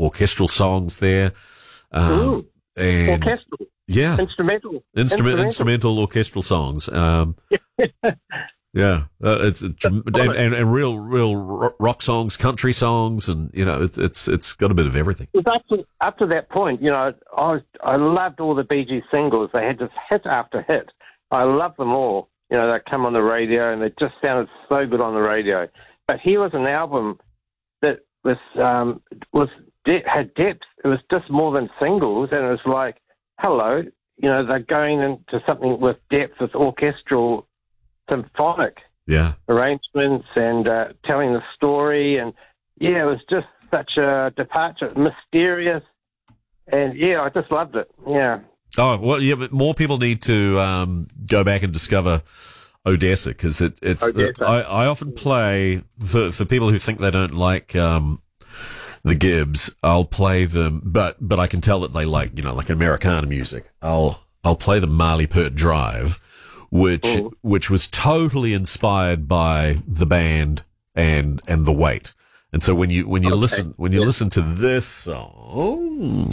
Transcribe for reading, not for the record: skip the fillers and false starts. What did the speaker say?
orchestral songs there. Ooh, And orchestral, yeah, instrumental. orchestral songs. Yeah, and real rock songs, country songs, and it's got a bit of everything. It was up to that point, I loved all the Bee Gees singles. They had just hit after hit. I loved them all. They come on the radio, and they just sounded so good on the radio. But here was an album that had depth. It was just more than singles, and it was like, hello, they're going into something with depth, with orchestral, symphonic arrangements, and telling the story. And it was just such a departure, mysterious, and I just loved it. Yeah. Oh well, yeah, but more people need to go back and discover Odessa, because it's. Odessa. I often play for people who think they don't like the Gibbs. I'll play them, but I can tell that they like like Americana music. I'll play the Marley Pert Drive, which was totally inspired by the band and the Weight. And so when you listen to this song,